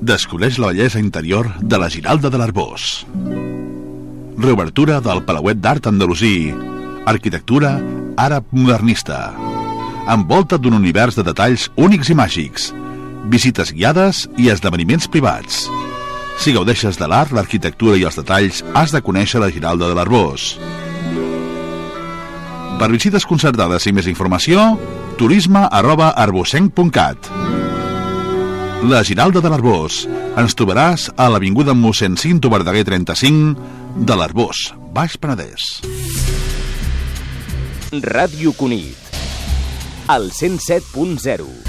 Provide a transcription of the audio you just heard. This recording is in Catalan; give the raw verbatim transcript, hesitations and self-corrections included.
Descobreix la bellesa interior de la Giralda de l'Arboç. Reobertura del Palauet d'Art Andalusí. Arquitectura àrab modernista. Envolta d'un univers de detalls únics i màgics. Visites guiades i esdeveniments privats. Si gaudeixes de l'art, l'arquitectura i els detalls, has de conèixer la Giralda de l'Arboç. Per visites concertades i més informació, turisme arroba arbocenc punt cat. La Giralda de l'Arboç. Ens trobaràs a l'avinguda mossèn Cinto Verdaguer trenta-cinc de l'Arboç, Baix Penedès. Ràdio Cunit, al cent set punt zero.